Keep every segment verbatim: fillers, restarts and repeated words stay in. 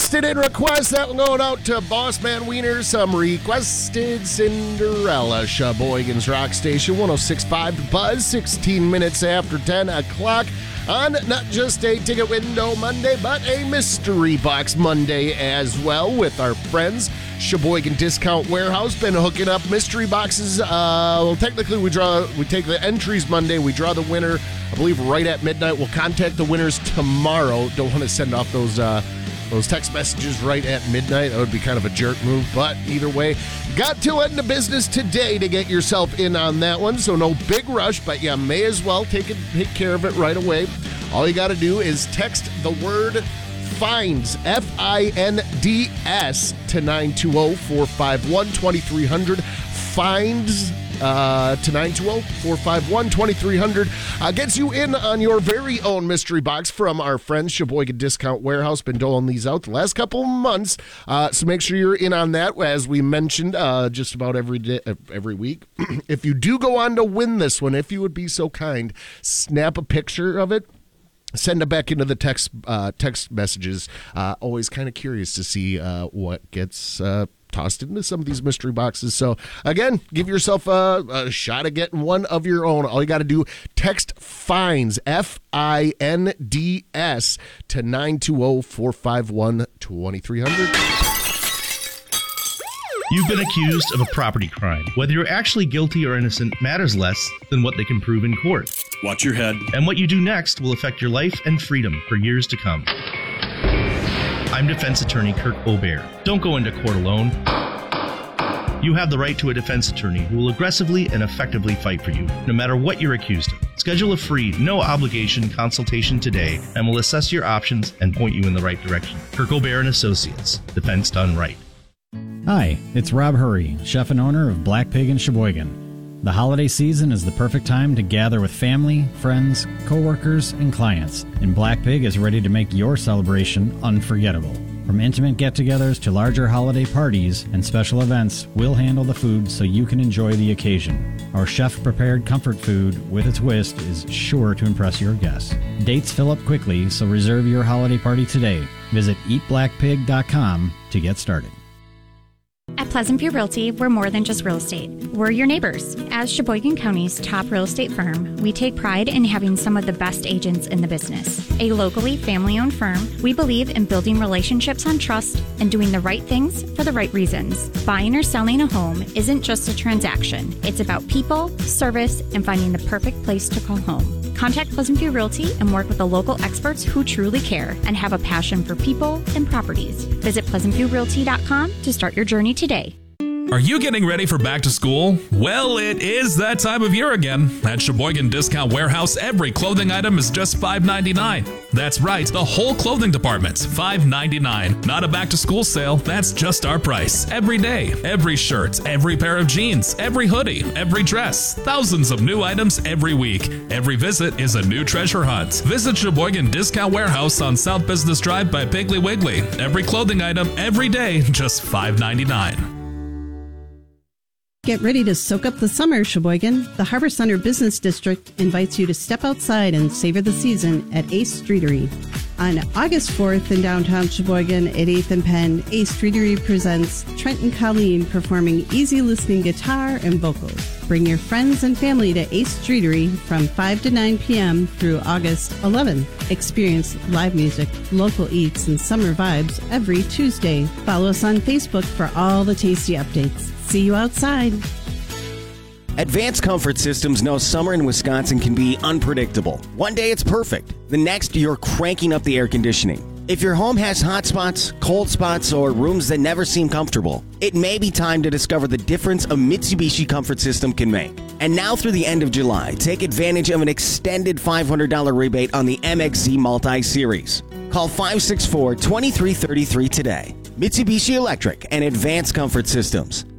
texted in requests that will go out to Boss Man Wiener. Some requested Cinderella. Sheboygan's Rock Station one oh six point five The Buzz, sixteen minutes after ten o'clock on not just a Ticket Window Monday, but a Mystery Box Monday as well with our friends. Sheboygan Discount Warehouse been hooking up mystery boxes. Uh, well, technically, we draw, we take the entries Monday. We draw the winner, I believe, right at midnight. We'll contact the winners tomorrow. Don't want to send off those uh, those text messages right at midnight. That would be kind of a jerk move. But either way, got till end of business today to get yourself in on that one. So no big rush, but you may as well take it, take care of it right away. All you got to do is text the word FINDS, F I N D S, to nine two zero, four five one, two three zero zero. FINDS uh, to nine two zero, four five one, two three zero zero. Uh, gets you in on your very own mystery box from our friends Sheboygan Discount Warehouse. Been doling these out the last couple months, uh, so make sure you're in on that. As we mentioned, uh, just about every day, every week. If you do go on to win this one, if you would be so kind, snap a picture of it. Send it back into the text uh, text messages. Uh, always kind of curious to see uh, what gets uh, tossed into some of these mystery boxes. So, again, give yourself a, a shot at getting one of your own. All you got to do, text FINDS, F I N D S, to nine two zero, four five one, two three zero zero. You've been accused of a property crime. Whether you're actually guilty or innocent matters less than what they can prove in court. Watch your head. And what you do next will affect your life and freedom for years to come. I'm defense attorney Kirk Aubert. Don't go into court alone. You have the right to a defense attorney who will aggressively and effectively fight for you, no matter what you're accused of. Schedule a free, no-obligation consultation today, and we'll assess your options and point you in the right direction. Kirk Aubert and Associates. Defense done right. Hi, it's Rob Hurry, chef and owner of Black Pig in Sheboygan. The holiday season is the perfect time to gather with family, friends, coworkers, and clients, and Black Pig is ready to make your celebration unforgettable. From intimate get-togethers to larger holiday parties and special events, we'll handle the food so you can enjoy the occasion. Our chef-prepared comfort food with a twist is sure to impress your guests. Dates fill up quickly, so reserve your holiday party today. Visit eat black pig dot com to get started. At Pleasant View Realty, we're more than just real estate. We're your neighbors. As Sheboygan County's top real estate firm, we take pride in having some of the best agents in the business. A locally family-owned firm, we believe in building relationships on trust and doing the right things for the right reasons. Buying or selling a home isn't just a transaction. It's about people, service, and finding the perfect place to call home. Contact Pleasant View Realty and work with the local experts who truly care and have a passion for people and properties. Visit pleasant view realty dot com to start your journey today. Are you getting ready for back to school? Well, it is that time of year again. At Sheboygan Discount Warehouse, every clothing item is just five ninety-nine. That's right, the whole clothing department's five ninety-nine. Not a back to school sale, that's just our price. Every day, every shirt, every pair of jeans, every hoodie, every dress. Thousands of new items every week. Every visit is a new treasure hunt. Visit Sheboygan Discount Warehouse on South Business Drive by Piggly Wiggly. Every clothing item, every day, just five ninety-nine. Get ready to soak up the summer, Sheboygan. The Harbor Center Business District invites you to step outside and savor the season at Ace Streetery. On August fourth in downtown Sheboygan at eighth and Penn, Ace Streetery presents Trent and Colleen performing easy listening guitar and vocals. Bring your friends and family to Ace Streetery from five to nine p.m. through August eleventh. Experience live music, local eats, and summer vibes every Tuesday. Follow us on Facebook for all the tasty updates. See you outside. Advanced Comfort Systems knows summer in Wisconsin can be unpredictable. One day it's perfect. The next, you're cranking up the air conditioning. If your home has hot spots, cold spots, or rooms that never seem comfortable, it may be time to discover the difference a Mitsubishi Comfort System can make. And now through the end of July, take advantage of an extended five hundred dollars rebate on the M X Z Multi-Series. Call five six four, two three three three today. Mitsubishi Electric and Advanced Comfort Systems.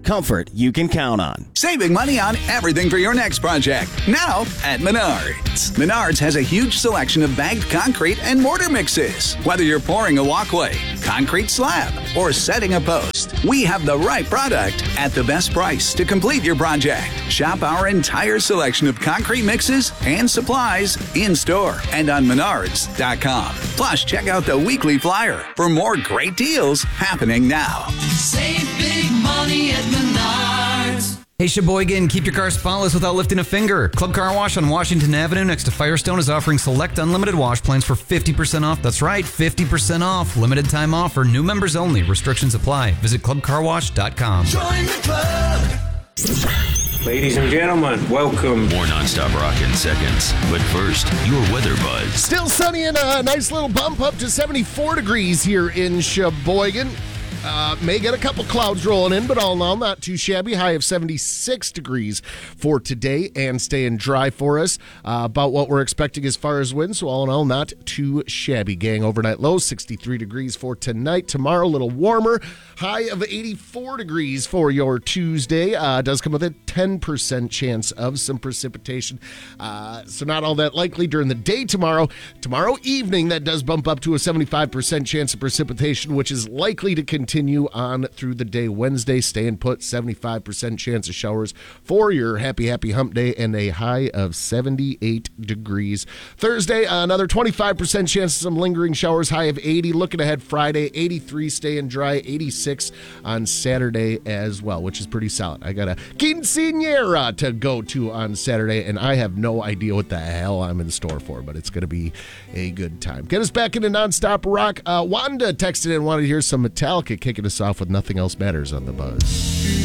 Comfort you can count on. Saving money on everything for your next project. Now at Menards. Menards has a huge selection of bagged concrete and mortar mixes. Whether you're pouring a walkway, concrete slab, or setting a post, we have the right product at the best price to complete your project. Shop our entire selection of concrete mixes and supplies in store and on menards dot com. Plus, check out the weekly flyer for more great deals happening now. Save big money at Menards. Hey Sheboygan, keep your car spotless without lifting a finger. Club Car Wash on Washington Avenue next to Firestone is offering select unlimited wash plans for fifty percent off. That's right, fifty percent off. Limited time offer. New members only. Restrictions apply. Visit club car wash dot com. Join the club. Ladies and gentlemen, welcome. More nonstop rock in seconds. But first, your weather buzz. Still sunny and a nice little bump up to seventy-four degrees here in Sheboygan. Uh, may get a couple clouds rolling in, but all in all, not too shabby. High of seventy-six degrees for today and staying dry for us. Uh, about what we're expecting as far as wind, so all in all, not too shabby, gang. Overnight low, sixty-three degrees for tonight. Tomorrow, a little warmer. High of eighty-four degrees for your Tuesday. Uh, does come with a ten percent chance of some precipitation. Uh, so not all that likely during the day tomorrow. Tomorrow evening, that does bump up to a seventy-five percent chance of precipitation, which is likely to continue Continue on through the day. Wednesday, staying put, seventy-five percent chance of showers for your happy, happy hump day and a high of seventy-eight degrees. Thursday, another twenty-five percent chance of some lingering showers, high of eighty. Looking ahead, Friday, eighty-three, staying dry, eighty-six on Saturday as well, which is pretty solid. I got a quinceañera to go to on Saturday, and I have no idea what the hell I'm in store for, but it's going to be a good time. Get us back into nonstop rock. Uh, Wanda texted in and wanted to hear some Metallica, kicking us off with Nothing Else Matters on the Buzz.